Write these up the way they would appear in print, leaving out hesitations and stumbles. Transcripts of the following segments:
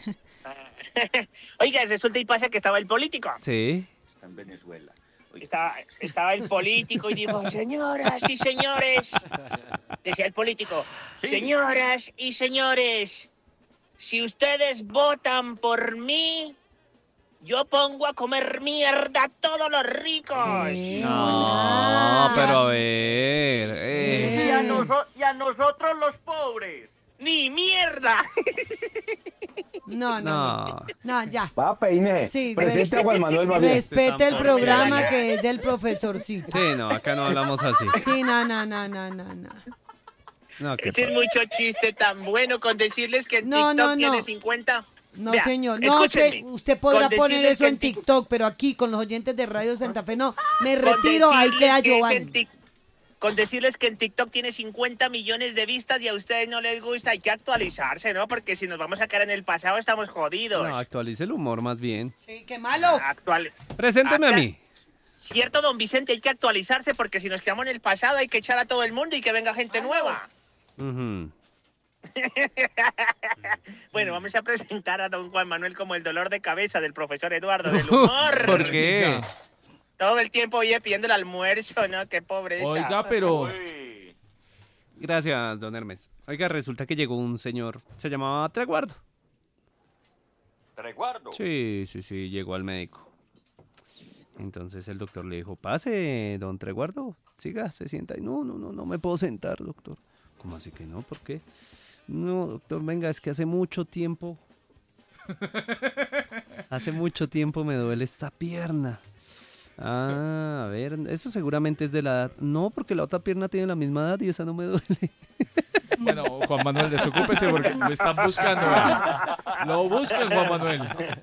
Oiga, resulta y pasa que estaba el político. Sí. Está en Venezuela. Estaba el político y dijo, señoras y señores, decía el político, señoras y señores, si ustedes votan por mí, yo pongo a comer mierda a todos los ricos. No, pero a ver. Y a nosotros los pobres. ¡Ni mierda! No, ya. Va, peine. Sí, Presente a Juan Manuel más bien. respete el programa que es del profesor, sí. Sí, no, acá no hablamos así. Sí, no. No, qué Este es mucho chiste tan bueno con decirles que en No, TikTok no. tiene 50. No, Vea, señor. No, escúchenme. usted podrá Con poner decirles eso que en TikTok, pero aquí con los oyentes de Radio Santa Fe, no. Me retiro, Con ahí decirles queda que es en Giovanni. con decirles que en TikTok tiene 50 millones de vistas y a ustedes no les gusta, hay que actualizarse, ¿no? Porque si nos vamos a quedar en el pasado estamos jodidos. No, actualice el humor más bien. Sí, qué malo. Presénteme a mí. Cierto, don Vicente, hay que actualizarse porque si nos quedamos en el pasado hay que echar a todo el mundo y que venga gente nueva. Ujú. Bueno, vamos a presentar a don Juan Manuel como el dolor de cabeza del profesor Eduardo del humor. ¿Por qué? Todo el tiempo oye pidiendo el almuerzo, ¿no? Qué pobreza. Oiga, pero... Gracias, don Hermes. Oiga, resulta que llegó un señor, se llamaba Treguardo. ¿Treguardo? Sí, llegó al médico. Entonces el doctor le dijo, pase, don Treguardo, siga, se sienta. Y no me puedo sentar, doctor. ¿Cómo así que no? ¿Por qué? No, doctor, venga, es que hace mucho tiempo me duele esta pierna. Ah, a ver, eso seguramente es de la edad. No, porque la otra pierna tiene la misma edad y esa no me duele. Bueno, Juan Manuel, desocúpese porque lo están buscando. ¿Verdad? Lo buscan, Juan Manuel.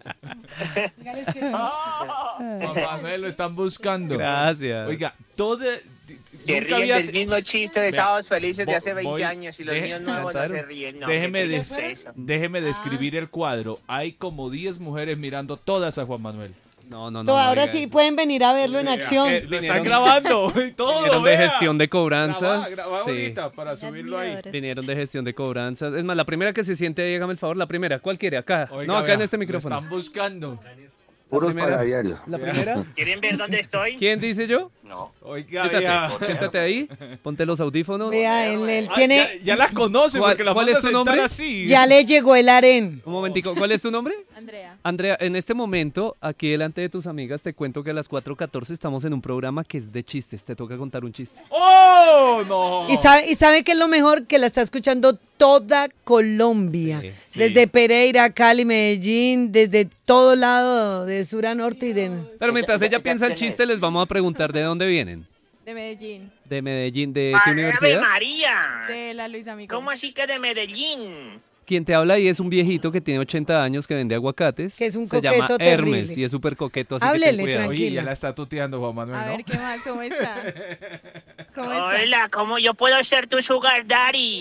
Juan Manuel, lo están buscando. Gracias. Oiga, Se nunca ríen había... del mismo chiste de Vea, Sábados Felices de hace 20 voy- años y los deje- míos nuevos no se ríen. No, Déjeme, qué des- tristeza. déjeme describir el cuadro. Hay como 10 mujeres mirando todas a Juan Manuel. No. Ahora diga sí eso. pueden venir a verlo en acción. Lo están grabando y todo. Vinieron de vea. gestión de cobranzas. Graba Sí. ahorita para subirlo ahí. Vinieron de gestión de cobranzas. Es más, la primera que se siente ahí, hágame el favor, la primera. ¿Cuál quiere? Acá. Oiga, no, acá vea, en este lo micrófono. están buscando. Puros primera. pagadiarios. ¿La primera? ¿Quieren ver dónde estoy? ¿Quién dice yo? No. Oiga, Siéntate, vea. siéntate ahí, ponte los audífonos. Vea, él Ay, tiene... ya la conoce ¿Cuál- porque la cuál manda es tu a sentar nombre? así. Ya le llegó el aren. Un momentico, ¿cuál es tu nombre? Andrea. Andrea, en este momento, aquí delante de tus amigas, te cuento que a las 4:14 estamos en un programa que es de chistes. Te toca contar un chiste. ¡Oh, no! Y sabe que es lo mejor, que la está escuchando toda Colombia. Sí. Desde Pereira, Cali, Medellín, desde todo lado, de sur a norte y de... Pero mientras ella piensa el chiste, les vamos a preguntar de dónde vienen. De Medellín. ¿De Medellín? ¿De qué ¡Ave universidad? María! De la Luisa Amigo. ¿Cómo así que de Medellín? Quien te habla ahí es un viejito que tiene 80 años que vende aguacates. Que es un Se llama coqueto Hermes terrible. y es súper coqueto, así que Háblele, ten cuidado. tranquilo. Oye, ya la está tuteando Juan Manuel, A ¿no? ver, ¿qué más? ¿Cómo está? ¿Cómo está? Hola, ¿cómo yo puedo ser tu sugar daddy?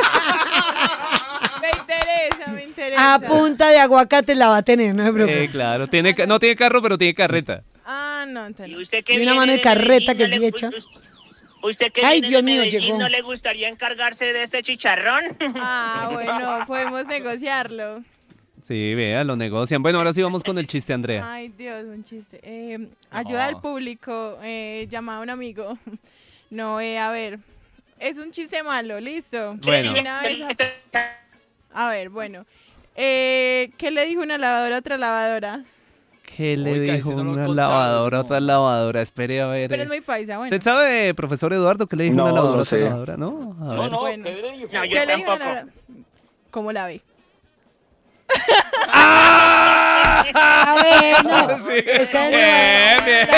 Me interesa. A punta de aguacate la va a tener, no se preocupe. Claro, no tiene carro, pero tiene carreta. Ah, no, ¿Y entonces. usted que Y una viene mano de carreta Medellín, que no sí le- echa. ¿Usted que Ay, viene Dios de mío, Medellín llegó. no le gustaría encargarse de este chicharrón? Ah, bueno, podemos negociarlo. Sí, vea, lo negocian. Bueno, ahora sí vamos con el chiste, Andrea. Ay, Dios, un chiste. Ayuda al público, llama a un amigo. No, a ver, es un chiste malo, listo. Bueno. Una vez a ver, bueno. ¿Qué le dijo una lavadora a otra lavadora? ¿Qué le Oiga, dijo ese no lo una contamos, lavadora a no. otra lavadora? Espere a ver. Pero es muy paisa, bueno. ¿Usted sabe, profesor Eduardo, qué le dijo No, una lavadora no a otra sé. lavadora? No, a ver. No, Bueno. ¿qué le dijo? No, yo ¿Qué le dijo tampoco. una lavadora? ¿Cómo la ve? A ver, no. Esa es Bien,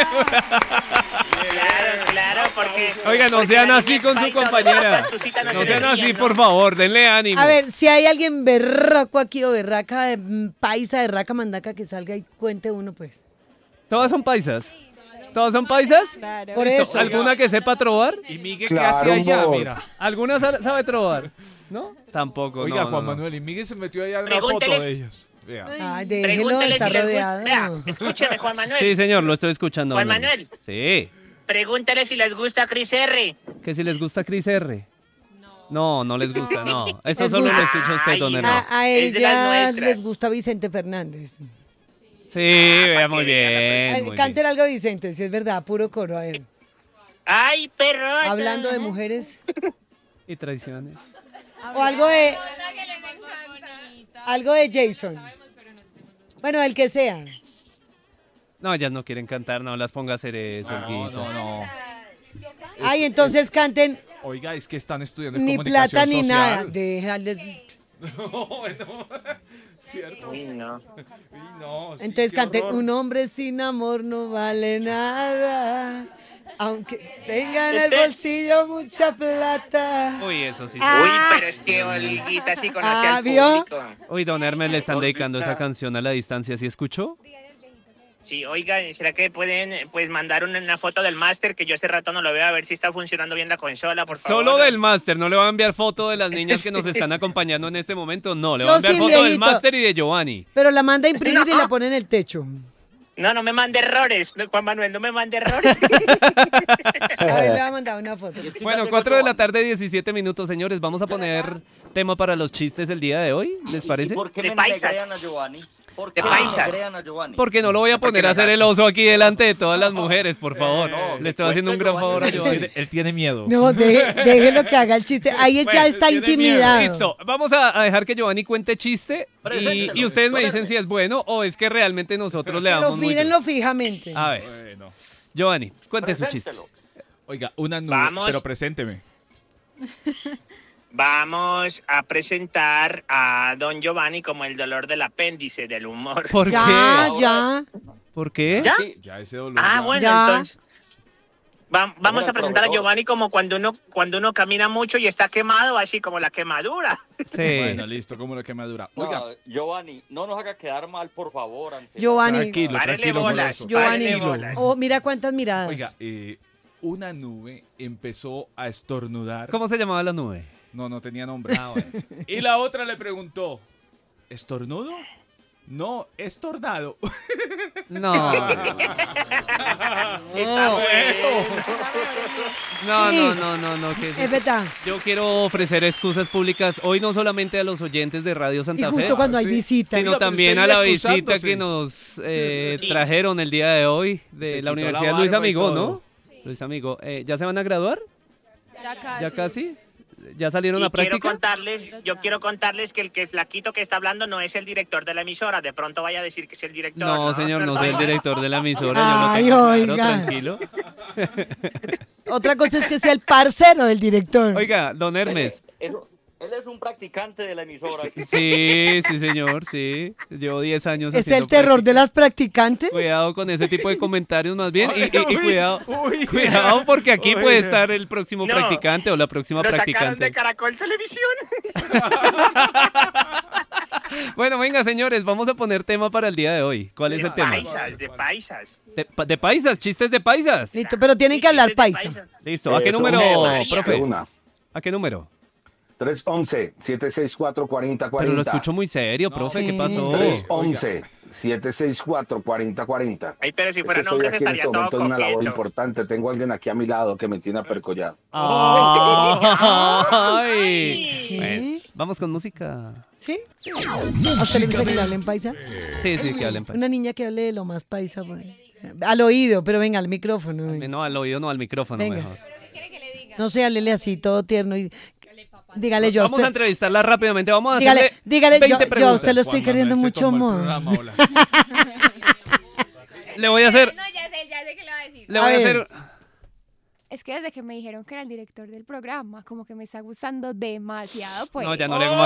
Claro, porque... Oiga, no porque sean la así niña es con su paisa, compañera. Susita No se sean le así, ríen, ¿no? por favor, denle ánimo. A ver, si hay alguien berraco aquí o berraca, paisa, berraca, mandaca, que salga y cuente uno, pues. ¿Todas son paisas? ¿Todas son paisas? Claro. Por eso. ¿Alguna que sepa trobar? ¿Y Miguel Claro, qué hacía allá? amor. Mira. ¿Alguna sabe trobar? ¿No? Tampoco, Oiga, no, Juan no. Manuel, y Miguel se metió allá en una foto Pregúnteles- de ellos. Vea. Ay, déjelo, Pregúntele está si les rodeado. gusta... Vea, escúcheme, Juan Manuel. Sí, señor, lo estoy escuchando. Juan don Hermes. Manuel. Sí. Pregúntele si les gusta Chris R. Que si les gusta Chris R. No, no les gusta, no. Eso Les solo gusta. lo escucha usted, don Ay, Hermes. A Es de las ellas nuestras. les gusta Vicente Fernández. Sí, vea, para muy que vean, bien. muy Canten bien. algo Vicente, si es verdad, puro coro. A ver. ¡Ay, perro! Hablando de mujeres. Y traiciones. O algo de Jason. Bueno, el que sea. No, ellas no quieren cantar, no las ponga a hacer eso. No, Olguita. no. Ay, entonces canten Oiga, es que están estudiando ni comunicación plata ni social. nada. Déjales. Cierto. Uy, no. Uy, no, sí, Entonces qué canten, horror. un hombre sin amor no vale nada. Aunque tenga en el bolsillo mucha plata. Uy, eso sí. Uy, pero es que Olguita sí conoce al ¿vio? público. Uy, don Hermes le están dedicando esa canción a la distancia, ¿sí escuchó? Sí, oiga, ¿será que pueden pues mandar una foto del máster que yo hace rato no lo veo a ver si está funcionando bien la consola, por favor? Solo del máster, no le va a enviar foto de las niñas que nos están acompañando en este momento, no, le Yo va a enviar sí, foto del viejito. máster y de Giovanni. Pero la manda a imprimir y la pone en el techo. No, no me mande errores. Juan Manuel, no me mande errores. A ver, le va a mandar una foto. Bueno, 4 de la tarde, 17 minutos, señores, vamos a poner tema para los chistes el día de hoy, ¿les parece? ¿Y por qué De me paisas. negrean a Giovanni? ¿Por De qué paisas. me negrean a Giovanni? Porque no lo voy a poner a hacer el oso aquí delante de todas las mujeres, por favor. no, Le estoy haciendo un gran favor a Giovanni. Él tiene miedo. No, déjelo que haga el chiste. Ahí Bueno, ya está tiene miedo. intimidado. Listo, vamos a dejar que Giovanni cuente chiste y Preséntelo, ustedes me dicen ponerme. si es bueno o es que realmente nosotros le Pero damos muy mírenlo duro. fijamente. A ver, Bueno. Giovanni, cuente su chiste. Preséntelo. Oiga, una nube, Vamos. pero presénteme. Vamos a presentar a don Giovanni como el dolor del apéndice del humor. ¿Por Ya, qué? ya. ¿Por qué? ¿Ya? Sí, Ya ese dolor. Ah, ya. bueno, Ya. entonces vamos Era a presentar a proveedor. Giovanni como cuando uno camina mucho y está quemado, así como la quemadura. Sí. Bueno, listo, como la quemadura. Oiga, no, Giovanni, no nos haga quedar mal, por favor. ante- Giovanni. tranquilo, Párele tranquilo, bolas, goloso. Giovanni. párele bolas. Oh, mira cuántas miradas. Oiga, una nube empezó a estornudar. ¿Cómo se llamaba la nube? No tenía nombre. Y la otra le preguntó, ¿estornudo? No, es tornado. No. Está bueno. No, Sí. no. ¿qué es Es eso? verdad. Yo quiero ofrecer excusas públicas hoy no solamente a los oyentes de Radio Y Santa Fe, justo cuando hay sí. visita. sino Oiga, pero también usted a la iba visita excusándose. que nos trajeron el día de hoy de Se la quitó Universidad la Luis barba y Amigó, todo. ¿no? Luis Amigo, ¿ya se van a graduar? ¿Ya casi? ¿Ya salieron Y a práctica? yo quiero contarles que el flaquito que está hablando no es el director de la emisora. De pronto vaya a decir que es el director. No, señor, no soy el director de la emisora. Ay, yo lo tengo oiga. claro, tranquilo. Otra cosa es que sea el parcero del director. Oiga, don Hermes. Él es un practicante de la emisora. Sí, señor, sí. Llevo 10 años ¿Es haciendo el terror de práctica. las practicantes? Cuidado con ese tipo de comentarios más bien. Y Uy, cuidado porque aquí uy. puede estar el próximo No. practicante o la próxima Lo sacaron practicante. de Caracol Televisión. Bueno, venga, señores, vamos a poner tema para el día de hoy. ¿Cuál es el tema? De paisas. De paisas, chistes de paisas. Listo, pero tienen que hablar paisa. Listo. ¿A qué Eso, número, María. profe? Una. ¿A qué número? 311-764-4040. Pero lo escucho muy serio, profe. Sí. ¿Qué pasó? 311-764-4040. Ay, pero si fuera Estoy hombres aquí en estaría este todo momento en una labor coqueto. importante. Tengo a alguien aquí a mi lado que me tiene apercollado. Ay. ¿Qué? Bueno, vamos con música. ¿Sí? ¿A usted le gusta que le hablen paisa? Sí, que hablen paisa. Una niña que hable de lo más paisa. Pues. Al oído, pero venga, al micrófono. venga. No, al oído, no, al micrófono Venga. mejor. No sé, háblele así, todo tierno. Y... Dígale yo. a Vamos a usted- entrevistarla rápidamente. Vamos a Dígale, hacerle 20 yo a preguntas. usted lo estoy Juan queriendo Manuel se mucho, tomó el amor. programa, hola. Le voy a hacer... No, ya sé qué le va a decir. Le A voy a ver. hacer... Es que desde que me dijeron que era el director del programa, como que me está gustando demasiado, pues. No, ya no le hago más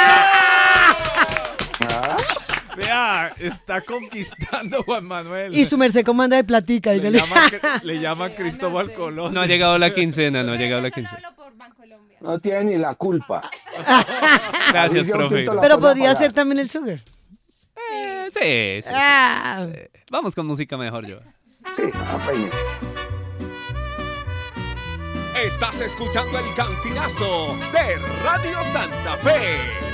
Vea, está conquistando Juan Manuel. Y su merced comanda de platica, le dígale. le llaman Cristóbal Colón. No ha llegado la quincena, no ha llegado la Solo quincena. hablo por Bancolombia. No tiene ni la culpa. Gracias, Alicia profe. Urquito la Pero pone a podría pagar. ser también el sugar. Sí. Ah. Vamos con música mejor, yo. Sí, apeine. Estás escuchando el cantinazo de Radio Santa Fe.